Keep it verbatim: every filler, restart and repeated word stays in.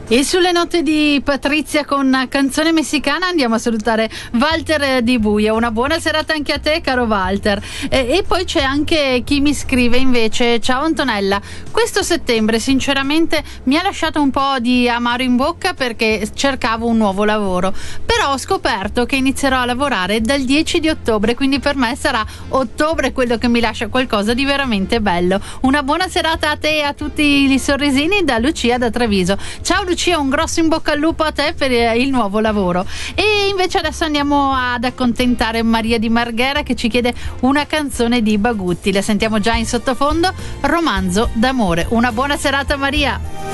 E sulle note di Patrizia con Canzone Messicana andiamo a salutare Walter di Buia. Una buona serata anche a te, caro Walter. E, e poi c'è anche chi mi scrive invece: ciao Antonella, questo settembre sinceramente mi ha lasciato un po' di amaro in bocca perché cercavo un nuovo lavoro, però ho scoperto che inizierò a lavorare dal dieci di ottobre, quindi per me sarà ottobre quello che mi lascia qualcosa di veramente bello. Una buona serata a te e a tutti i sorrisini da Lucia da Treviso. Ciao Lucia, un grosso in bocca al lupo a te per il nuovo lavoro. E invece adesso andiamo ad accontentare Maria di Marghera che ci chiede una canzone di Bagutti. La sentiamo già in sottofondo, Romanzo d'amore. Una buona serata Maria.